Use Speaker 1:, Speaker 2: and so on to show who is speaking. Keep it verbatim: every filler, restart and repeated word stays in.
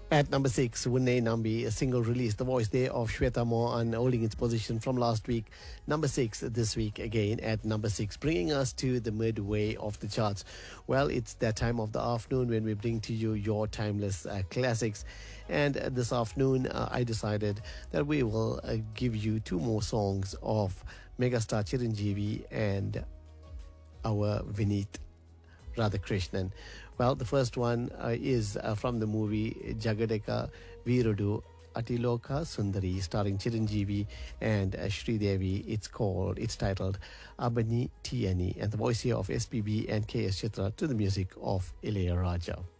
Speaker 1: At number six, Wunne Nambi, a single release, the voice there of Shweta Mohan, holding its position from last week. Number six this week again at number six, bringing us to the midway of the charts. Well, it's that time of the afternoon when we bring to you your timeless uh, classics. And uh, this afternoon, uh, I decided that we will uh, give you two more songs of megastar Chiranjeevi and our Vineet Radhakrishnan. Well, the first one uh, is uh, from the movie Jagadeka Veerudu Atiloka Sundari, starring Chiranjeevi and uh, Sridevi. It's called, it's titled Abani Tiani, and the voice here of S P B and K S Chitra to the music of Ilayaraja.